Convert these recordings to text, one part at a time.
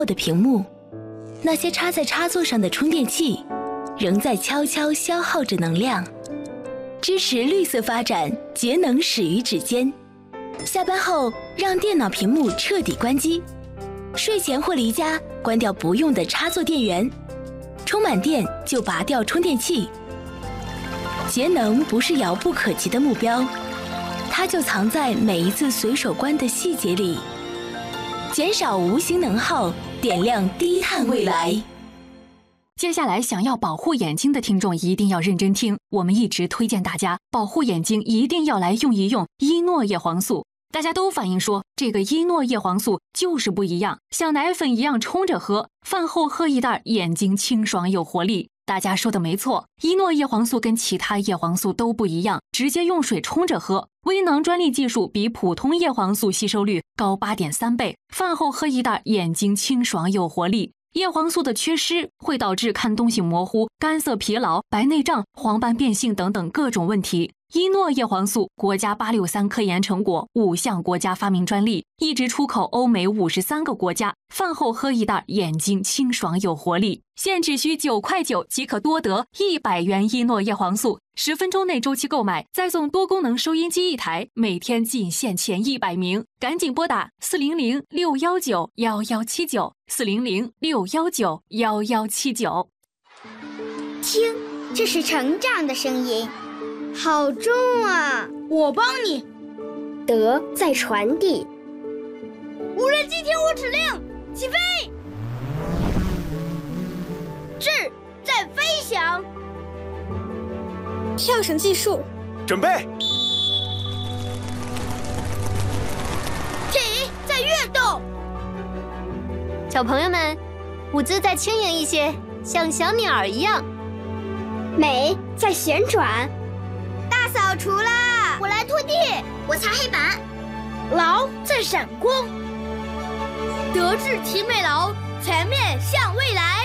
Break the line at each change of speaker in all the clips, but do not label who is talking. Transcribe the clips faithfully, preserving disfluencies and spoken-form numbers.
的屏幕，那些插在插座上的充电器仍在悄悄消耗着能量。支持绿色发展，节能始于指尖。下班后让电脑屏幕彻底关机，睡前或离家关掉不用的插座电源，充满电就拔掉充电器。节能不是遥不可及的目标，它就藏在每一次随手关的细节里。减少无形能耗，点亮低碳未来。
接下来想要保护眼睛的听众一定要认真听，我们一直推荐大家保护眼睛一定要来用一用伊诺叶黄素。大家都反映说这个伊诺叶黄素就是不一样，像奶粉一样冲着喝，饭后喝一袋，眼睛清爽有活力。大家说的没错，伊诺叶黄素跟其他叶黄素都不一样，直接用水冲着喝。微囊专利技术比普通叶黄素吸收率高 八点三 倍，饭后喝一袋，眼睛清爽有活力。叶黄素的缺失会导致看东西模糊、干涩疲劳、白内障、黄斑变性等等各种问题。伊诺叶黄素国家八六三科研成果，五项国家发明专利，一直出口欧美五十三个国家。饭后喝一袋，眼睛清爽有活力。现只需九块九即可多得一百元伊诺叶黄素，十分钟内周期购买，再送多功能收音机一台，每天仅限前一百名，赶紧拨打四零零六一九一一七九四零零六一九一一七九。
听，这是成长的声音。好重啊！
我帮你。
德在传递。
无人机听我指令，起飞。智在飞翔。
跳绳技术。
准备。
体在跃动。
小朋友们，舞姿再轻盈一些，像小鸟一样。
美在旋转。
大扫除啦！
我来拖地，我擦黑板。
劳在闪光。德智体美劳，全面向未来。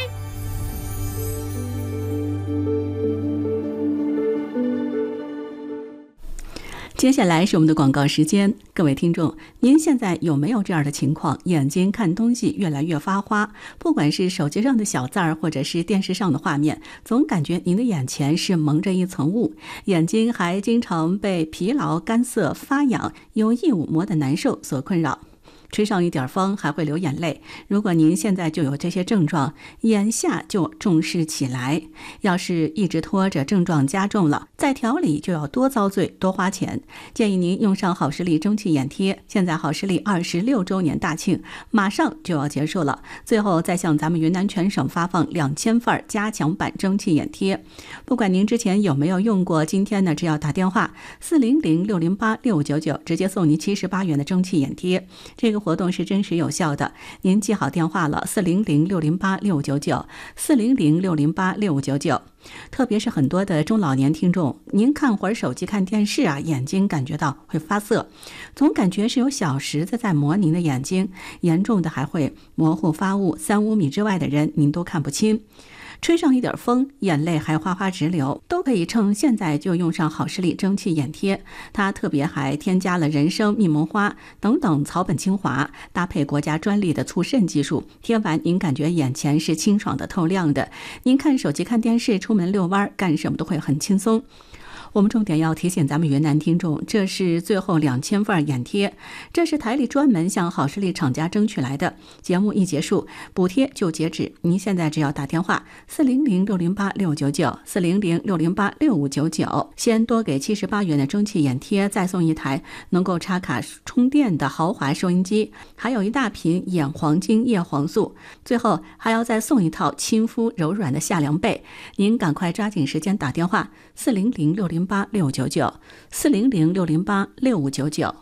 接下来是我们的广告时间。各位听众，您现在有没有这样的情况？眼睛看东西越来越发花，不管是手机上的小字儿，或者是电视上的画面，总感觉您的眼前是蒙着一层雾，眼睛还经常被疲劳、干涩、发痒、有异物膜的难受所困扰。吹上一点风还会流眼泪。如果您现在就有这些症状，眼下就重视起来。要是一直拖着，症状加重了，再调理就要多遭罪多花钱。建议您用上好视力蒸汽眼贴，现在好视力二十六周年大庆马上就要结束了，最后再向咱们云南全省发放两千份加强版蒸汽眼贴。不管您之前有没有用过，今天呢只要打电话四零零六零八六五九九，直接送您七十八元的蒸汽眼贴。这个活动是真实有效的，您记好电话了，四零零六零八六五九九，四零零六零八六五九九。特别是很多的中老年听众，您看会儿手机看电视啊，眼睛感觉到会发涩，总感觉是有小石子在磨您的眼睛，严重的还会模糊发雾，三五米之外的人您都看不清。吹上一点风，眼泪还哗哗直流，都可以趁现在就用上好视力蒸汽眼贴。它特别还添加了人参、蜜蒙花等等草本精华，搭配国家专利的促渗技术，贴完您感觉眼前是清爽的、透亮的。您看手机、看电视、出门遛弯，干什么都会很轻松。我们重点要提醒咱们云南听众，这是最后两千份眼贴，这是台里专门向好视力厂家争取来的。节目一结束，补贴就截止。您现在只要打电话四零零六零八六九九，四零零六零八六五九九，先多给七十八元的蒸汽眼贴，再送一台能够插卡充电的豪华收音机，还有一大瓶眼黄金叶黄素，最后还要再送一套亲肤柔软的夏凉被。您赶快抓紧时间打电话四零零六零八六九九，四零零六零八六五九九。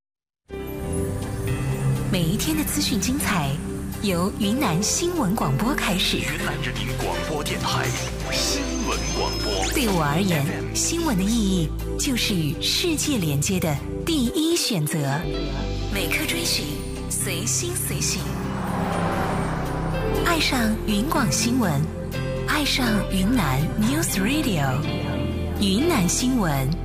每一天的资讯精彩，由云南新闻广播开始。
云南人民广播电台新闻广播。
对我而言，新闻的意义就是与世界连接的第一选择。每刻追寻，随心随行。爱上云广新闻，爱上云南 News Radio。云南新闻